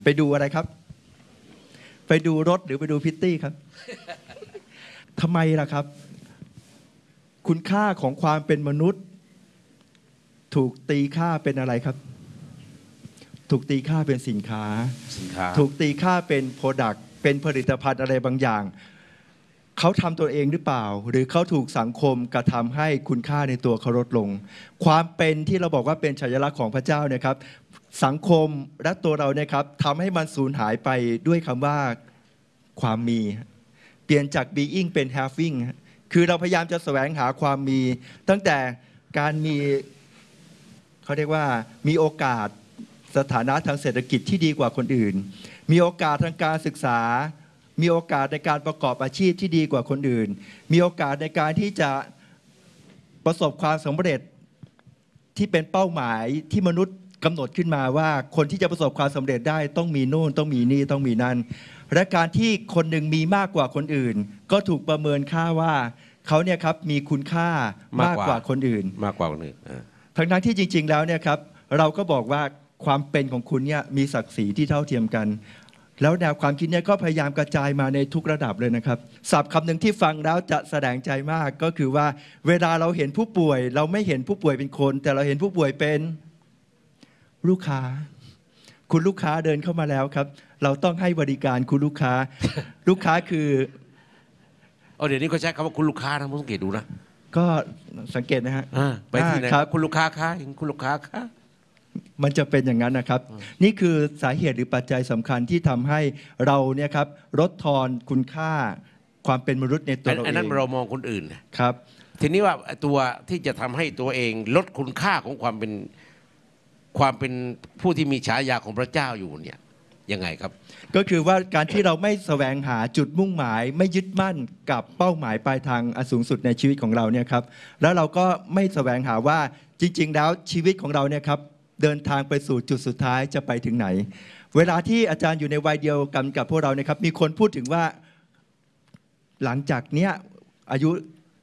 ไปดูอะไรครับไปดูรถหรือไปดูพิตตี้ครับทำไมล่ะครับคุณค่าของความเป็นมนุษย์ถูกตีค่าเป็นอะไรครับถูกตีค่าเป็นสินค้าถูกตีค่าเป็นโปรดักต์เป็นผลิตภัณฑ์อะไรบางอย่างเขาทำตัวเองหรือเปล่าหรือเขาถูกสังคมกระทำให้คุณค่าในตัวเขาลดลงความเป็นที่เราบอกว่าเป็นสัญลักษณ์ของพระเจ้านะครับสังคมและตัวเราเนี่ยครับทำให้มันสูญหายไปด้วยคำว่าความมีเปลี่ยนจาก being เป็น having คือเราพยายามจะแสวงหาความมีตั้งแต่การมีเขาเรียกว่ามีโอกาสสถานะทางเศรษฐกิจที่ดีกว่าคนอื่นมีโอกาสทางการศึกษามีโอกาสในการประกอบอาชีพที่ดีกว่าคนอื่นมีโอกาสในการที่จะประสบความสำเร็จที่เป็นเป้าหมายที่มนุษย์กำหนดขึ้นมาว่าคนที่จะประสบความสำเร็จได้ต้องมีโน่นต้องมีนี่ต้องมีนั่นและการที่คนหนึ่งมีมากกว่าคนอื่นก็ถูกประเมินค่าว่าเขาเนี่ยครับมีคุณค่ามากกว่าคนอื่นทั้งที่จริงๆแล้วเนี่ยครับเราก็บอกว่าความเป็นของคุณเนี่ยมีศักดิ์ศรีที่เท่าเทียมกันแล้วแนวความคิดเนี่ยก็พยายามกระจายมาในทุกระดับเลยนะครับศัพท์คำหนึ่งที่ฟังแล้วจะแสดงใจมากก็คือว่าเวลาเราเห็นผู้ป่วยเราไม่เห็นผู้ป่วยเป็นคนแต่เราเห็นผู้ป่วยเป็นลูกค้าคุณลูกค้าเดินเข้ามาแล้วครับเราต้องให้บริการคุณลูกค้าลูกค้าคือเดี๋ยวนี้เขาใช้คำว่าคุณลูกค้านะผมสังเกตดูนะก็สังเกตนะฮะไปที่ไหนคุณลูกค้าคะคุณลูกค้าคะมันจะเป็นอย่างนั้นนะครับนี่คือสาเหตุหรือปัจจัยสำคัญที่ทำให้เราเนี่ยครับลดทอนคุณค่าความเป็นมนุษย์ในตัวเราเองอันนั้นเรามองคนอื่นครับทีนี้ว่าตัวที่จะทำให้ตัวเองลดคุณค่าของความเป็นผู้ที่มีฉายาของพระเจ้าอยู่เนี่ยยังไงครับก็คือว่าการที่เราไม่แสวงหาจุดมุ่งหมายไม่ยึดมั่นกับเป้าหมายปลายทางอันสูงสุดในชีวิตของเราเนี่ยครับแล้วเราก็ไม่แสวงหาว่าจริงๆแล้วชีวิตของเราเนี่ยครับเดินทางไปสู่จุดสุดท้ายจะไปถึงไหนเวลาที่อาจารย์อยู่ในวัยเดียวกันกับพวกเราเนี่ยครับมีคนพูดถึงว่าหลังจากเนี้ยอายุ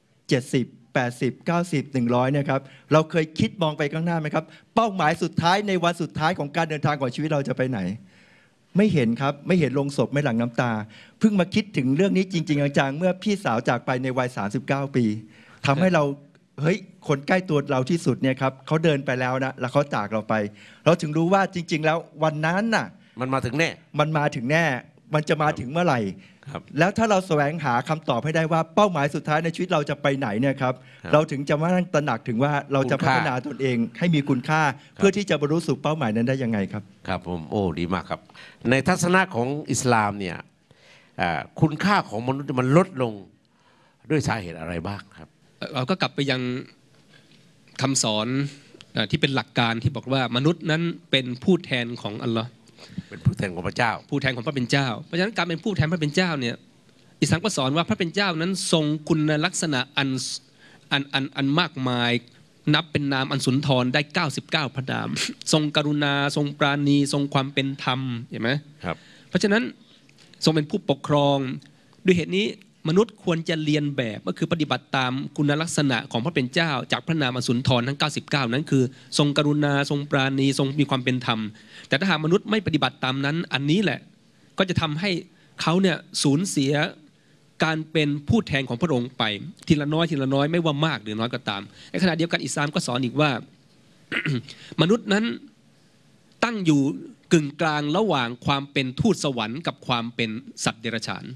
70 80 90 100เนี่ยครับเราเคยคิดมองไปข้างหน้าไหมครับเป้าหมายสุดท้ายในวันสุดท้ายของการเดินทางของชีวิตเราจะไปไหนไม่เห็นครับไม่เห็นลงศพไม่หลั่งน้ำตาเพิ่งมาคิดถึงเรื่องนี้จริงๆจังๆเมื่อพี่สาวจากไปในวัย39 ปีทำให้เราเฮ้ยคนใกล้ตัวเราที่สุดเนี่ยครับเขาเดินไปแล้วนะแล้วเขาจากเราไปเราถึงรู้ว่าจริงๆแล้ววันนั้นน่ะมันมาถึงแน่มันจะมาถึงเมื่อไหร่แล้วถ้าเราแสวงหาคำตอบให้ได้ว่าเป้าหมายสุดท้ายในชีวิตเราจะไปไหนเนี่ยครับเราถึงจะมาตระหนักถึงว่าเราจะพัฒนาตนเองให้มีคุณค่าเพื่อที่จะบรรลุสู่เป้าหมายนั้นได้ยังไงครับครับผมดีมากครับในทัศนะของอิสลามเนี่ยคุณค่าของมนุษย์มันลดลงด้วยสาเหตุอะไรบ้างครับเราก็กลับไปยังคำสอนที่เป็นหลักการที่บอกว่ามนุษย์นั้นเป็นผู้แทนของอัลลอฮ์เป็นผู้แทนของพระเจ้าผู้แทนของพระเป็นเจ้าเพราะฉะนั้นการเป็นผู้แทนพระเป็นเจ้าเนี่ยอิสลามก็สอนว่าพระเป็นเจ้านั้นทรงคุณลักษณะอันมากมายนับเป็นนามอันสุนทรได้99พระนามทรงกรุณาทรงปราณีทรงความเป็นธรรมเห็นไหมครับเพราะฉะนั้นทรงเป็นผู้ปกครองด้วยเหตุนี้มนุษย์ควรจะเรียนแบบก็คือปฏิบัติตามคุณลักษณะของพระเป็นเจ้าจากพระนามอสุนทรทั้ง99นั้นคือทรงกรุณาทรงปราณีทรงมีความเป็นธรรมแต่ถ้าหากมนุษย์ไม่ปฏิบัติตามนั้นอันนี้แหละก็จะทำให้เขาเนี่ยสูญเสียการเป็นผู้แทนของพระองค์ไปทีละน้อยไม่ว่ามากหรือน้อยก็ตามในขณะเดียวกันอิสลามก็สอนอีกว่า มนุษย์นั้นตั้งอยู่กึ่งกลางระหว่างความเป็นทูตสวรรค์กับความเป็นสัตว์เดรัจฉาน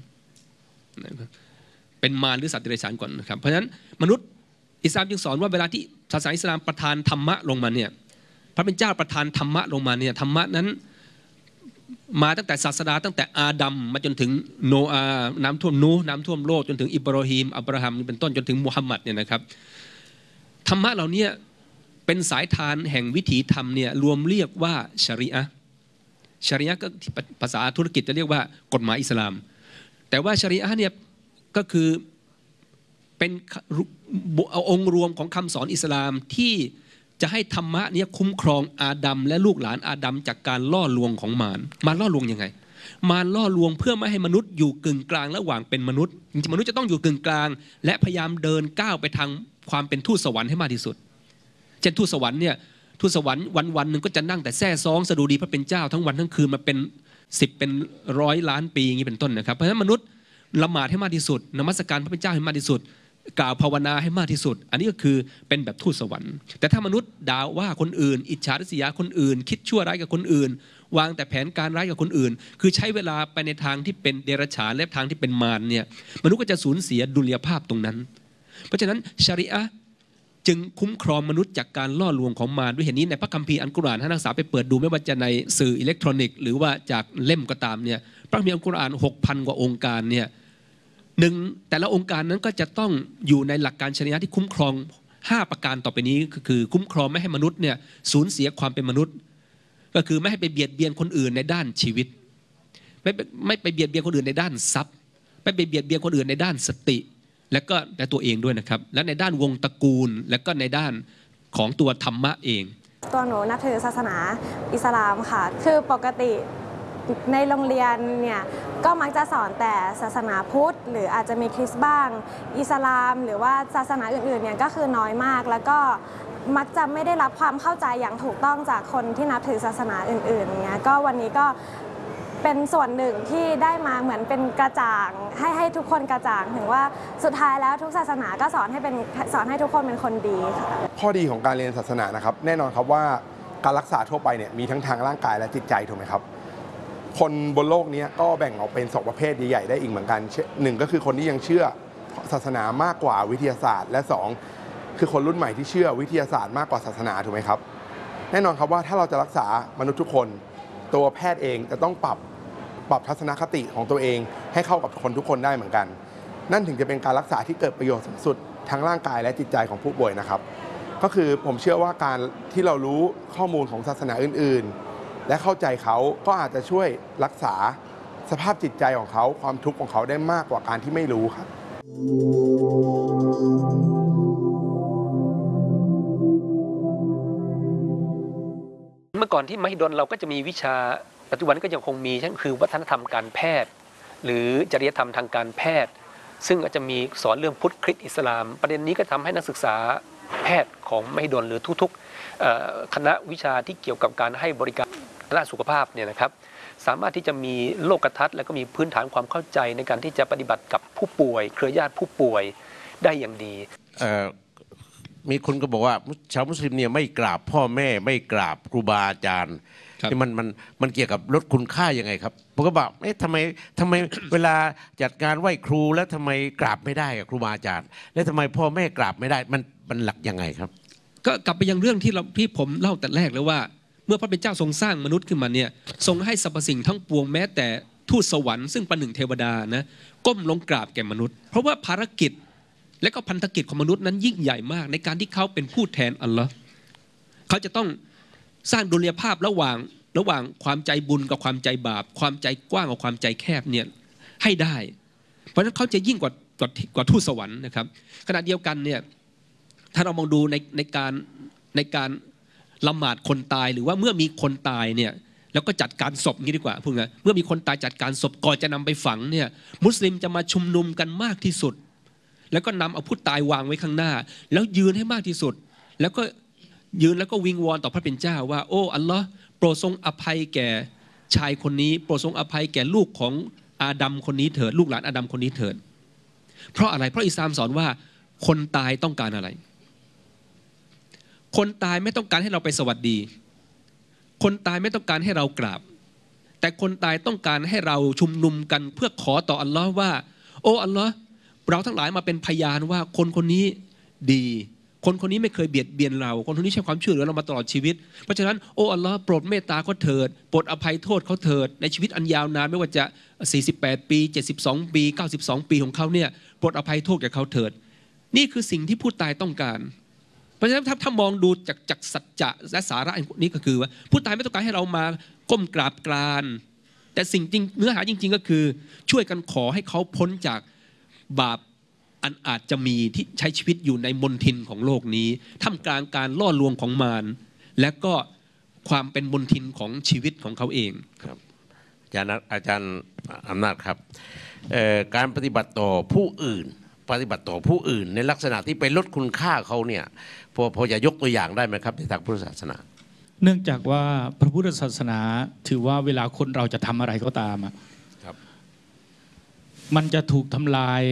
เป็นมารหรือสัตว์เดรัจฉานก่อนนะครับเพราะฉะนั้นมนุษย์อิสลามจึงสอนว่าเวลาที่ศาสนาอิสลามประทานธรรมะลงมาเนี่ยพระเป็นเจ้าประทานธรรมะลงมาเนี่ยธรรมะนั้นมาตั้งแต่ศาสดาตั้งแต่อาดัมมาจนถึงโนอาห์น้ำท่วมนูห์น้ำท่วมโลกจนถึงอิบราฮิมอับราฮัมเป็นต้นจนถึงมุฮัมมัดเนี่ยนะครับธรรมะเหล่านี้เป็นสายทานแห่งวิถีธรรมเนี่ยรวมเรียกว่าชะรีอะห์ก็ภาษาธุรกิจจะเรียกว่ากฎหมายอิสลามแต่ว่าชะรีอะห์เนี่ยก็คือเป็นองค์รวมของคำสอนอิสลามที่จะให้ธรรมะนี้คุ้มครองอาดัมและลูกหลานอาดัมจากการล่อลวงของมารล่อลวงยังไงมารล่อลวงเพื่อไม่ให้มนุษย์อยู่กึ่งกลางระหว่างเป็นมนุษย์จริงๆมนุษย์จะต้องอยู่กึ่งกลางและพยายามเดินก้าวไปทางความเป็นทูตสวรรค์ให้มากที่สุดเช่นทูตสวรรค์เนี่ยทูตสวรรค์วันๆนึงก็จะนั่งแต่แซ่ซ้องสดุดีพระเป็นเจ้าทั้งวันทั้งคืนมาเป็น 10เป็น100 ล้านปีอย่างนี้เป็นต้นนะครับเพราะฉะนั้นมนุษย์ละหมาดให้มากที่สุดนมัสการพระเป็นเจ้าให้มากที่สุดกล่าวภาวนาให้มากที่สุดอันนี้ก็คือเป็นแบบทูตสวรรค์แต่ถ้ามนุษย์ด่าว่าคนอื่นอิจฉาริษยาคนอื่นคิดชั่วร้ายกับคนอื่นวางแต่แผนการร้ายกับคนอื่นคือใช้เวลาไปในทางที่เป็นเดรัจฉานและทางที่เป็นมารเนี่ยมนุษย์ก็จะสูญเสียดุลยภาพตรงนั้นเพราะฉะนั้นชะรีอะห์จึงคุ้มครองมนุษย์จากการล่อลวงของมารด้วยเหตุนี้ในพระคัมภีร์อัลกุรอานท่านนักศึกษาไปเปิดดูไม่ว่าจะในสื่ออิเล็กทรอนิกส์หรือว่าจากเล่มก็ตามเนี่ยพระคัมภีร์อัลกุรอาน 6,000 กว่าองค์การเนี่ยแต่ละองค์การนั้นก็จะต้องอยู่ในหลักการชะรีอะห์ที่คุ้มครอง5ประการต่อไปนี้คือคุ้มครองไม่ให้มนุษย์เนี่ยสูญเสียความเป็นมนุษย์ก็คือไม่ให้ไปเบียดเบียนคนอื่นในด้านชีวิตไม่ไปเบียดเบียนคนอื่นในด้านทรัพย์ไม่ไปเบียดเบียนคนอื่นในด้านสติและก็ในตัวเองด้วยนะครับและในด้านวงตระกูลและก็ในด้านของตัวธรรมะเองตัวหนูนับถือศาสนาอิสลามค่ะคือปกติในโรงเรียนเนี่ยก็มักจะสอนแต่ศาสนาพุทธหรืออาจจะมีคริสต์บ้างอิสลามหรือว่าศาสนาอื่นๆเนี่ยก็คือน้อยมากแล้วก็มักจะไม่ได้รับความเข้าใจอย่างถูกต้องจากคนที่นับถือศาสนาอื่นๆเนี่ยก็วันนี้ก็เป็นส่วนหนึ่งที่ได้มาเหมือนเป็นกระจ่างให้ทุกคนกระจ่างถึงว่าสุดท้ายแล้วทุกศาสนาก็สอนให้ทุกคนเป็นคนดีค่ะข้อดีของการเรียนศาสนานะครับแน่นอนครับว่าการรักษาทั่วไปเนี่ยมีทั้งทางร่างกายและจิตใจถูกไหมครับคนบนโลกนี้ก็แบ่งออกเป็น2ประเภทใหญ่ๆได้อีกเหมือนกัน1ก็คือคนที่ยังเชื่อศาสนามากกว่าวิทยาศาสตร์และ2คือคนรุ่นใหม่ที่เชื่อวิทยาศาสตร์มากกว่าศาสนาถูกไหมครับแน่นอนครับว่าถ้าเราจะรักษามนุษย์ทุกคนตัวแพทย์เองจะต้องปรับทัศนคติของตัวเองให้เข้ากับคนทุกคนได้เหมือนกันนั่นถึงจะเป็นการรักษาที่เกิดประโยชน์สูงสุดทั้งร่างกายและจิตใจของผู้ป่วยนะครับก็คือผมเชื่อว่าการที่เรารู้ข้อมูลของศาสนาอื่นๆและเข้าใจเขาก็อาจจะช่วยรักษาสภาพจิตใจของเขาความทุกข์ของเขาได้มากกว่าการที่ไม่รู้ครับเมื่อก่อนที่มหิดลเราก็จะมีวิชาปัจจุบันก็ยังคงมีนั่นคือวัฒนธรรมการแพทย์หรือจริยธรรมทางการแพทย์ซึ่งอาจจะมีสอนเรื่องพุทธคริสต์อิสลามประเด็นนี้ก็ทำให้นักศึกษาแพทย์ของมหิดลหรือทุกๆคณะวิชาที่เกี่ยวกับการให้บริการด้านสุขภาพเนี่ยนะครับสามารถที่จะมีโลกทัศน์และก็มีพื้นฐานความเข้าใจในการที่จะปฏิบัติกับผู้ป่วยเครือญาติผู้ป่วยได้อย่างดีมีคนก็บอกว่าชาวมุสลิมเนี่ยไม่กราบพ่อแม่ไม่กราบครูบาอาจารย์ที่มันเกี่ยวกับลดคุณค่ายังไงครับผมก็บอกทำไมเวลาจัดงานไหว้ครูแล้วทำไมกราบไม่ได้กับครูบาอาจารย์แล้วทำไมพ่อแม่กราบไม่ได้มันหลักยังไงครับก็กลับไปยังเรื่องที่ผมเล่าแต่แรกแล้วว่าเมื่อพระเป็นเจ้าทรงสร้างมนุษย์ขึ้นมาเนี่ยทรงให้สรรพสิ่งทั้งปวงแม้แต่ทูตสวรรค์ซึ่งประหนึ่งเทวดานะก้มลงกราบแก่มนุษย์เพราะว่าภารกิจและก็พันธกิจของมนุษย์นั้นยิ่งใหญ่มากในการที่เขาเป็นผู้แทนอัลลอฮ์เขาจะต้องสร้างดุลยภาพระหว่างความใจบุญกับความใจบาปความใจกว้างกับความใจแคบเนี่ยให้ได้เพราะฉะนั้นเขาจะยิ่งกว่าทูตสวรรค์นะครับขณะเดียวกันเนี่ยถ้าเรามองดูในการละหมาดคนตายหรือว่าเมื่อมีคนตายเนี่ยแล้วก็จัดการศพงี้ดีกว่าพูดง่ายเมื่อมีคนตายจัดการศพก่อนจะนำไปฝังเนี่ยมุสลิมจะมาชุมนุมกันมากที่สุดแล้วก็นำเอาผู้ตายวางไว้ข้างหน้าแล้วยืนให้มากที่สุดแล้วก็ยืนแล้วก็วิงวอนต่อพระเป็นเจ้าว่าโอ้อัลลอฮ์โปรดทรงอภัยแก่ชายคนนี้โปรดทรงอภัยแก่ลูกของอาดัมคนนี้เถิดลูกหลานอาดัมคนนี้เถิดเพราะอะไรเพราะอิสลามสอนว่าคนตายต้องการอะไรคนตายไม่ต้องการให้เราไปสวัสดีคนตายไม่ต้องการให้เรากราบแต่คนตายต้องการให้เราชุมนุมกันเพื่อขอต่ออัลลอฮ์ว่าโอ้อัลลอฮ์เราทั้งหลายมาเป็นพยานว่าคนนี้ดีคนนี้ไม่เคยเบียดเบียนเราคนนี้ใช้ความช่วยเหลือเรามาตลอดชีวิตเพราะฉะนั้นโอ้อัลลอฮ์โปรดเมตตาเขาเถิดโปรดอภัยโทษเขาเถิดในชีวิตอันยาวนานไม่ว่าจะ48ปี72ปี92ปีของเขาเนี่ยโปรดอภัยโทษแก่เขาเถิดนี่คือสิ่งที่ผู้ตายต้องการเพราะฉะนั้นถ้ามองดูจากสัจจะและสาระนี้ก็คือว่าผู้ตายไม่ต้องการให้เรามาก้มกราบกรานแต่สิ่งจริงเนื้อหาจริงๆก็คือช่วยกันขอให้เขาพ้นจากบาปอันอาจจะมีที่ใช้ชีวิตอยู่ในมลทินของโลกนี้ท่ามกลางการล่อลวงของมารและก็ความเป็นมลทินของชีวิตของเขาเองครับอาจารย์อำนาจครับการปฏิบัติต่อผู้อื่นในลักษณะที่ไปลดคุณค่าเขาเนี่ยพอจะยกตัวอย่างได้ไหมครับในทางพุทธศาสนาเนื่องจากว่าพระพุทธศาสนาถือว่าเวลาคนเราจะทำอะไรก็ตามครับมันจะถูกทำลาย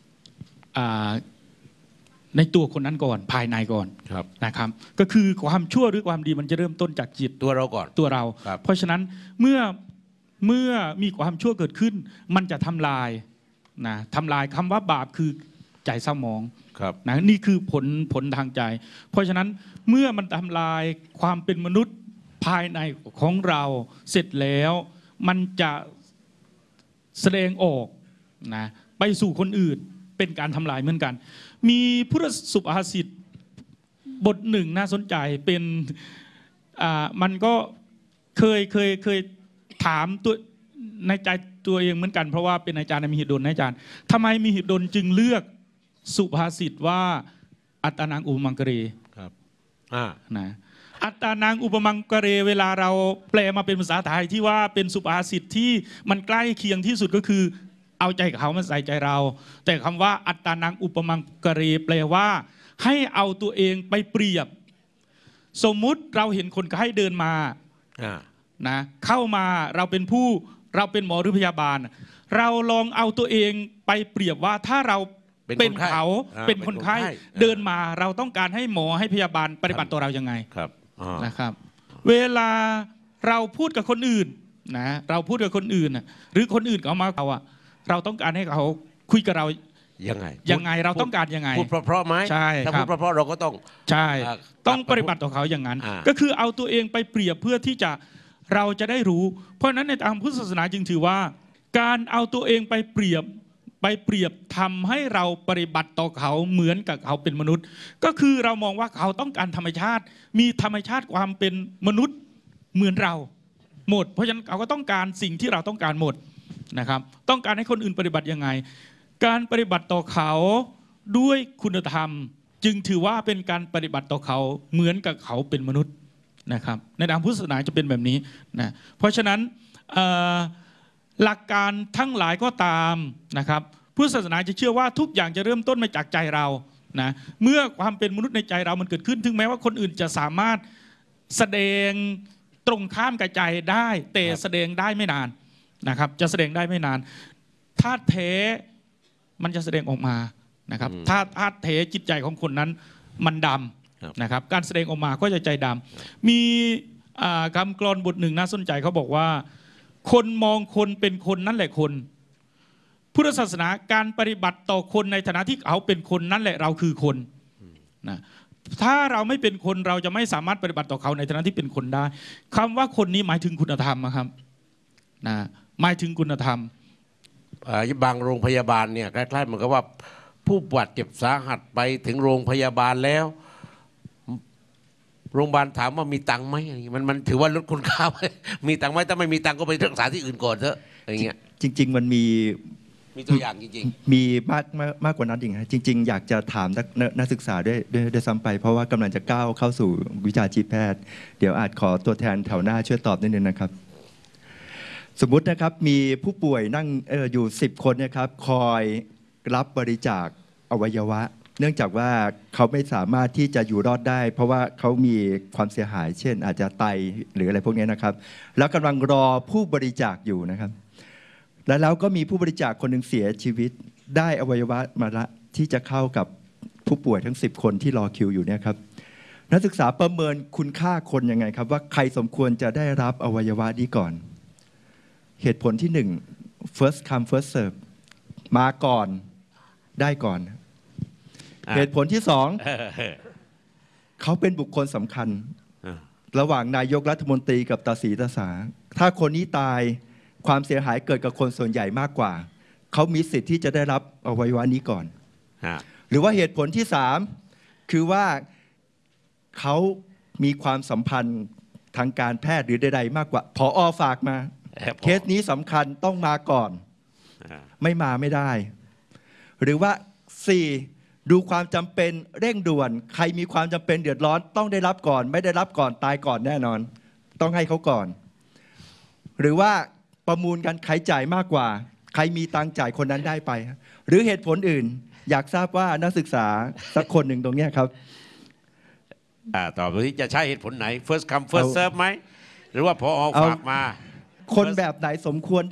ในตัวคนนั้นก่อนภายในก่อนนะครับก็คือความชั่วหรือความดีมันจะเริ่มต้นจากจิตตัวเราก่อนตัวเราเพราะฉะนั้นเมื่อมีความชั่วเกิดขึ้นมันจะทำลายนะทำลายคำว่าบาปคือใจเศร้าหมองนะนี่คือผลทางใจเพราะฉะนั้นเมื่อมันทำลายความเป็นมนุษย์ภายในของเราเสร็จแล้วมันจะแสดงออกนะไปสู่คนอื่นเป็นการทำลายเหมือนกันมีพุทธสุภาษิตบทหนึ่งน่าสนใจเป็นมันก็เคยถามตัวในใจตัวเองเหมือนกันเพราะว่าเป็นอาจารย์ในมหิดลอาจารย์ทำไมมหิดลจึงเลือกสุภาษิตว่าอัตตานังอุปมังกเรครับนะอัตตานังอุปมังกเรเวลาเราแปลมาเป็นภาษาไทยที่ว่าเป็นสุภาษิตที่มันใกล้เคียงที่สุดก็คือเอาใจเขามาใส่ใจเราแต่คำว่าอัตตานังอุปมังกเรแปลว่าให้เอาตัวเองไปเปรียบสมมุติเราเห็นคนไข้เดินมานะเข้ามาเราเป็นหมอหรือพยาบาลเราลองเอาตัวเองไปเปรียบว่าถ้าเราเป็นเขาเป็นคนไข้เดินมาเราต้องการให้หมอให้พยาบาลปฏิบัติต่อเรายังไงนะครับเวลาเราพูดกับคนอื่นนะเราพูดกับคนอื่นหรือคนอื่นเขามาเราต้องการให้เขาคุยกับเรายังไงเราต้องการยังไงพูดเพราะไหมใช่ถ้าพูดเพราะเราก็ต้องใช่ต้องปฏิบัติต่อเขาอย่างนั้นก็คือเอาตัวเองไปเปรียบเพื่อที่จะเราจะได้รู้เพราะฉะนั้นในทางพุทธศาสนาจึงถือว่าการเอาตัวเองไปเปรียบทำให้เราปฏิบัติต่อเขาเหมือนกับเขาเป็นมนุษย์ก็คือเรามองว่าเขาต้องการธรรมชาติมีธรรมชาติความเป็นมนุษย์เหมือนเราหมดเพราะฉะนั้นเขาก็ต้องการสิ่งที่เราต้องการหมดนะครับต้องการให้คนอื่นปฏิบัติยังไงการปฏิบัติต่อเขาด้วยคุณธรรมจึงถือว่าเป็นการปฏิบัติต่อเขาเหมือนกับเขาเป็นมนุษย์นะครับในทางพุทธศาสนาจะเป็นแบบนี้นะเพราะฉะนั้นหลักการทั้งหลายก็ตามนะครับพุทธศาสนาจะเชื่อว่าทุกอย่างจะเริ่มต้นมาจากใจเรานะเมื่อความเป็นมนุษย์ในใจเรามันเกิดขึ้นถึงแม้ว่าคนอื่นจะสามารถแสดงตรงข้ามกับใจได้แต่แสดงได้ไม่นานนะครับจะแสดงได้ไม่นานธาตุแท้มันจะแสดงออกมานะครับถ้าธาตุแท้จิตใจของคนนั้นมันดำนะครับการแสดงออกมาก็จะใจดำมีคำกลอนบทหนึ่งน่าสนใจเขาบอกว่าคนมองคนเป็นคนนั่นแหละคนพุทธศาสนาการปฏิบัติต่อคนในฐานะที่เขาเป็นคนนั่นแหละเราคือคนนะถ้าเราไม่เป็นคนเราจะไม่สามารถปฏิบัติต่อเขาในฐานะที่เป็นคนได้คำว่าคนนี้หมายถึงคุณธรรมนะครับนะหมายถึงคุณธรรมบางโรงพยาบาลเนี่ยใกล้ๆเหมือนกับว่าผู้บาดเจ็บสาหัสไปถึงโรงพยาบาลแล้วโรงพยาบาลถามว่ามีตังค์ไหมมันถือว่าลดคุณค่าไหมมีตังค์ไหมถ้าไม่มีตังค์ก็ไปรักษาที่อื่นก่อนเถอะอะไรเงี้ยจริงๆมันมีตัวอย่างจริงๆมีมากกว่านั้นอีกนะจริงๆอยากจะถามนักศึกษาด้วยซ้ำไปเพราะว่ากำลังจะก้าวเข้าสู่วิชาชีพแพทย์เดี๋ยวอาจขอตัวแทนแถวหน้าช่วยตอบนิดนึงนะครับสมมุตินะครับมีผู้ป่วยนั่งอยู่10 คนนะครับคอยรับบริจาคอวัยวะเนื่องจากว่าเขาไม่สามารถที่จะอยู่รอดได้เพราะว่าเขามีความเสียหายเช่นอาจจะไตหรืออะไรพวกนี้นะครับแล้วกำลังรอผู้บริจาคอยู่นะครับแล้วก็มีผู้บริจาคคนหนึ่งเสียชีวิตได้อวัยวะมาละที่จะเข้ากับผู้ป่วยทั้ง10 คนที่รอคิวอยู่เนี่ยครับนักศึกษาประเมินคุณค่าคนยังไงครับว่าใครสมควรจะได้รับอวัยวะนี้ก่อนเหตุผลที่1 first come first serve มาก่อนได้ก่อนเหตุผลที่2เขาเป็นบุคคลสำคัญระหว่างนายกรัฐมนตรีกับตาสีตาสาถ้าคนนี้ตายความเสียหายเกิดกับคนส่วนใหญ่มากกว่าเขามีสิทธิ์ที่จะได้รับอวัยวะนี้ก่อนหรือว่าเหตุผลที่3คือว่าเขามีความสัมพันธ์ทางการแพทย์หรือใดๆมากกว่าผอ.ฝากมาเคสนี้สำคัญต้องมาก่อนไม่มาไม่ได้หรือว่า4ดูความจำเป็นเร่งด่วนใครมีความจำเป็นเดือดร้อนต้องได้รับก่อนไม่ได้รับก่อนตายก่อนแน่นอนต้องให้เขาก่อนหรือว่าประมูลกันใครจ่ายมากกว่าใครมีตังจ่ายคนนั้นได้ไปหรือเหตุผลอื่นอยากทราบว่านักศึกษาสักคนหนึ่งตรงนี้ครับต่อไปนี้จะใช้เหตุผลไหน first come first serve ไหมหรือว่าพอฝากมาคนแบบไหนสมควร